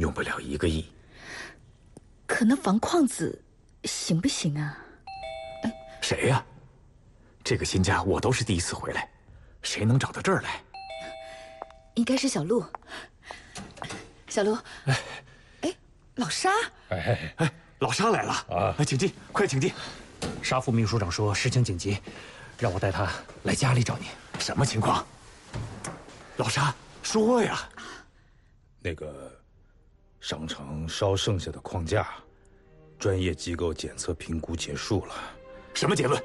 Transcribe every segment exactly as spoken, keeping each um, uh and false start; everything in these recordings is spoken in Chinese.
用不了一个亿。 可那房矿子行不行啊？ 哎，谁呀？这个新家我都是第一次回来，谁能找到这儿来？ 应该是小陆。小陆， 哎， 哎，老沙， 哎哎，老沙来了啊！请进，快请进。 沙副秘书长说事情紧急，让我带他来家里找您。 什么情况？老沙，说呀。 那个商场烧剩下的框架，专业机构检测评估结束了。 什么结论？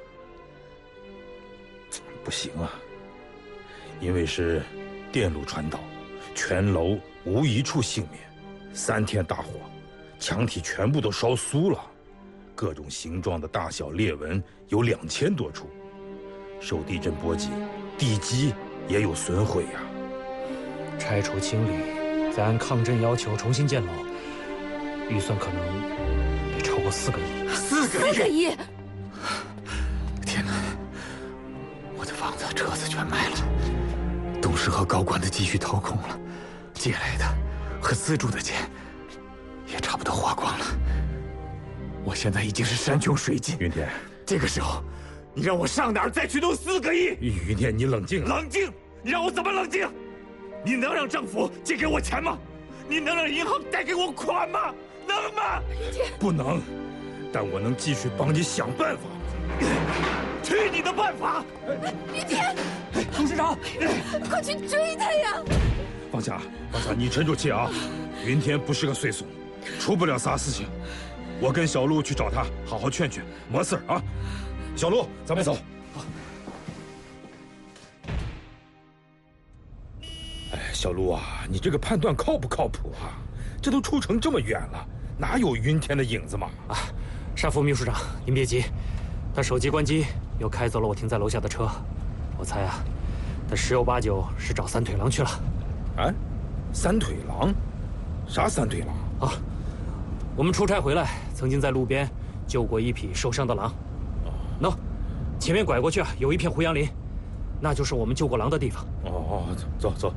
不行啊，因为是电路传导，全楼无一处幸免。三天大火，墙体全部都烧酥了，各种形状的大小裂纹有两千多处。受地震波及，地基也有损毁呀、 啊。拆除清理，再按抗震要求重新建楼，预算可能得超过四个亿。 四个亿！ 四个亿！ 天哪！我的房子、车子全卖了，董事和高管的积蓄掏空了，借来的和资助的钱也差不多花光了。我现在已经是山穷水尽。 云天， 这个时候，你让我上哪儿再去弄四个亿？ 云天，你冷静， 冷静！你让我怎么冷静？你能让政府借给我钱吗？你能让银行贷给我款吗？能吗？ 云天， 不能，但我能继续帮你想办法。 去你的办法！ 云天， 董事长， 快去追他呀！ 放下，放下，你沉住气啊！云天不是个碎怂，出不了啥事情。我跟小陆去找他，好好劝劝，没事啊。小陆，咱们走。好。哎，小陆啊，你这个判断靠不靠谱啊？这都出城这么远了，哪有云天的影子嘛？ 啊，沙副秘书长，您别急，他手机关机，又开走了我停在楼下的车。我猜啊，他十有八九是找三腿狼去了。 啊，三腿狼？啥三腿狼？ 啊，我们出差回来，曾经在路边救过一匹受伤的狼。喏、no, 前面拐过去啊，有一片胡杨林，那就是我们救过狼的地方。 哦哦，走走。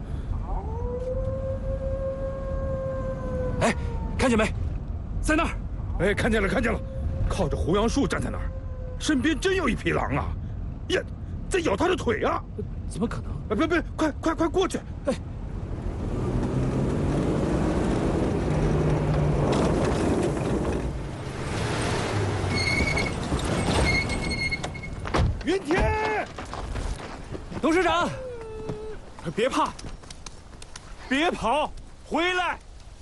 哎，看见没？在那儿。 哎，看见了，看见了，靠着胡杨树站在那儿，身边真有一匹狼啊！呀，在咬他的腿啊！ 怎么可能？ 哎，别别，快快快过去！哎。云天， 董事长， 别怕，别跑，回来！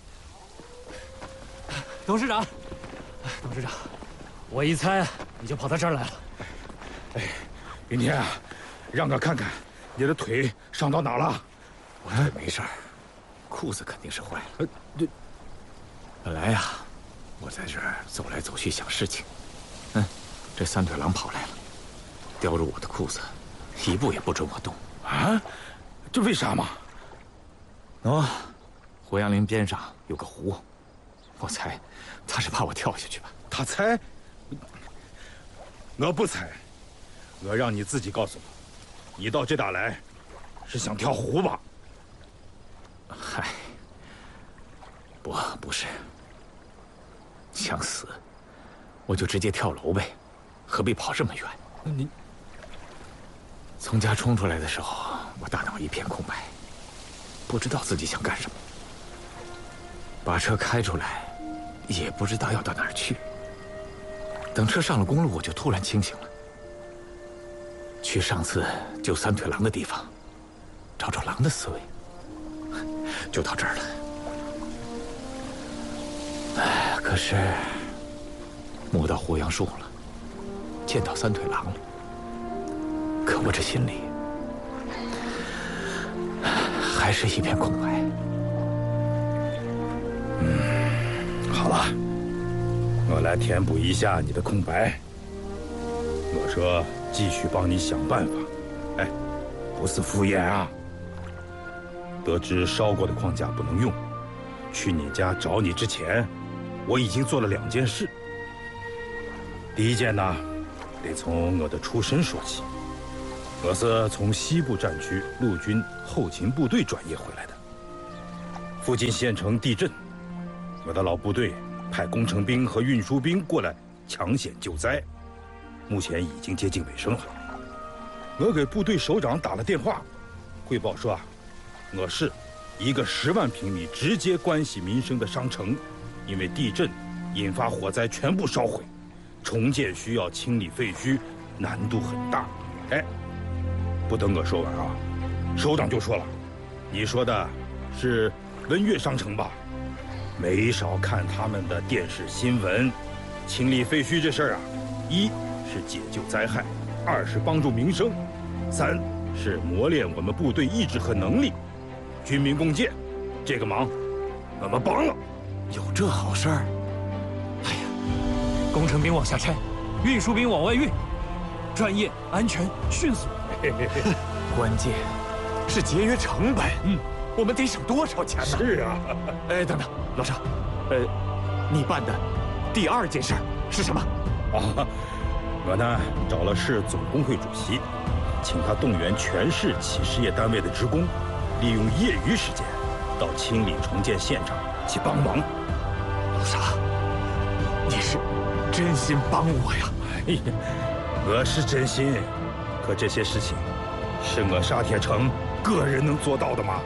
董事长，董事长，我一猜你就跑到这儿来了。 哎，云天啊，让哥看看，你的腿伤到哪了？ 我腿没事儿，裤子肯定是坏了。呃，对。本来呀，我在这儿走来走去想事情，嗯，这三腿狼跑来了。叼着我的裤子，一步也不准我动。 啊，这为啥嘛？ 哦，胡杨林边上有个湖，我猜他是怕我跳下去吧。 他猜？我不猜，我让你自己告诉我，你到这打来，是想跳湖吧？ 嗨，不，不是。想死，我就直接跳楼呗，何必跑这么远？ 你。 从家冲出来的时候，我大脑一片空白，不知道自己想干什么。把车开出来，也不知道要到哪儿去。等车上了公路，我就突然清醒了。去上次救三腿狼的地方，找找狼的思维，就到这儿了。哎，可是摸到胡杨树了，见到三腿狼了。可我这心里还是一片空白。 嗯，好了，我来填补一下你的空白。我说继续帮你想办法，哎，不是敷衍啊。得知烧过的框架不能用，去你家找你之前，我已经做了两件事。第一件呢，得从我的出身说起。我是从西部战区陆军后勤部队转业回来的。附近县城地震， 我的老部队派工程兵和运输兵过来抢险救灾，目前已经接近尾声了。我给部队首长打了电话，汇报说啊，我市一个十万平米直接关系民生的商城，因为地震引发火灾全部烧毁，重建需要清理废墟，难度很大。哎，不等我说完啊，首长就说了，你说的是文悦商城吧？没少看他们的电视新闻。清理废墟这事儿啊，一是解救灾害，二是帮助民生，三是磨练我们部队意志和能力。军民共建，这个忙我们帮了。 有这好事儿？ 哎呀，工程兵往下拆，运输兵往外运，专业、安全、迅速。 关键是节约成本。嗯，我们得省多少钱呢？ 是啊。 哎，等等，老沙，呃，你办的第二件事是什么？ 啊，我呢找了市总工会主席，请他动员全市企事业单位的职工，利用业余时间到清理重建现场去帮忙。 老沙，你是真心帮我呀？ 哎呀，我是真心，可这些事情是我沙铁城个人能做到的吗？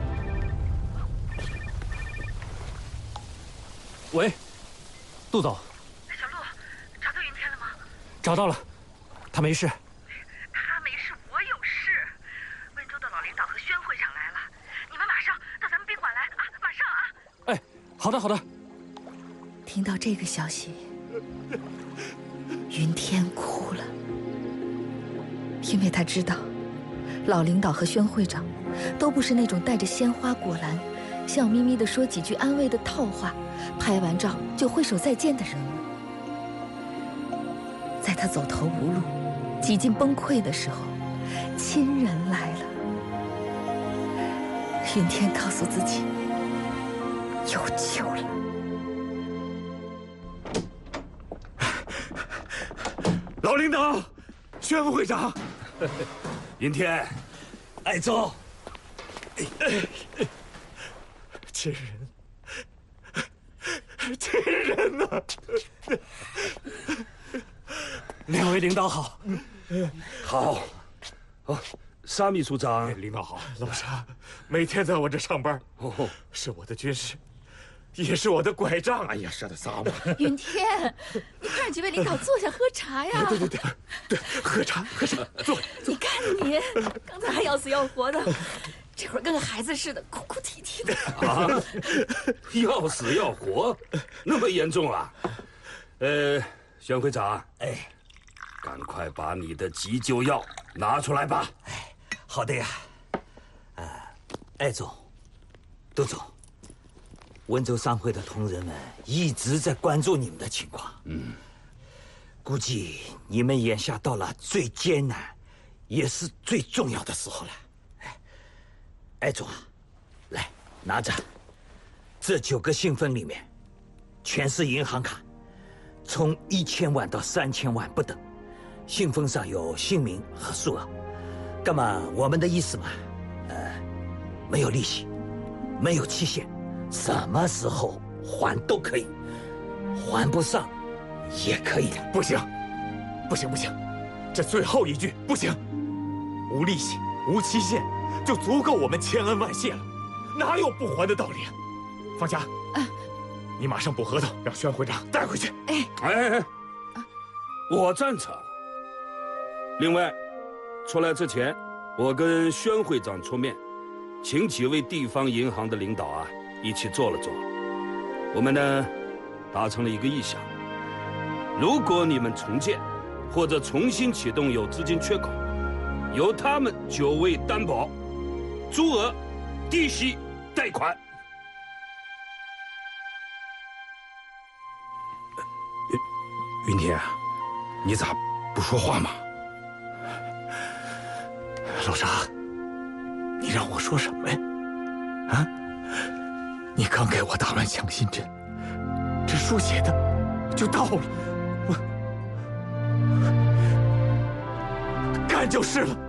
喂，杜总。 小陆，找到云天了吗？ 找到了，他没事。 他没事，我有事。温州的老领导和宣会长来了，你们马上到咱们宾馆来啊！马上啊！ 哎，好的好的。 听到这个消息，云天哭了，因为他知道，老领导和宣会长都不是那种带着鲜花果篮，笑眯眯地说几句安慰的套话，拍完照就挥手再见的人物。在他走投无路、几近崩溃的时候，亲人来了。云天告诉自己，有救了。 老领导，宣副会长， 云天，艾宗， 亲人，亲人呐！ 两位领导好。 好，哦，沙秘书长， 领导好。老沙每天在我这上班， 哦， 是我的军师，也是我的拐杖。哎呀，舍得撒嘛！ 云天，你快让几位领导坐下喝茶呀！ 对对对对，喝茶喝茶，坐。 你看你，刚才还要死要活的，这会儿跟个孩子似的，哭哭啼啼的。 啊，要死要活，那么严重啊？呃，宣会长，哎，赶快把你的急救药拿出来吧。 哎，好的呀。呃，艾总，杜总，温州商会的同仁们一直在关注你们的情况。嗯，估计你们眼下到了最艰难，也是最重要的时候了。哎，艾总啊，来拿着，这九个信封里面，全是银行卡，从一千万到三千万不等，信封上有姓名和数额。那么我们的意思嘛，呃，没有利息，没有期限，什么时候还都可以，还不上也可以的。 不行，不行不行，这最后一句不行，无利息无期限，就足够我们千恩万谢了，哪有不还的道理啊？方佳， 啊， 你马上补合同，让宣会长带回去。 哎哎哎，我赞成。另外，出来之前，我跟宣会长出面，请几位地方银行的领导啊一起坐了坐。我们呢达成了一个意向：如果你们重建或者重新启动有资金缺口，由他们九位担保，足额低息贷款。 云天，你咋不说话嘛？ 老沙，你让我说什么呀？啊？你刚给我打完强心针，这书写的就到了，我干就是了。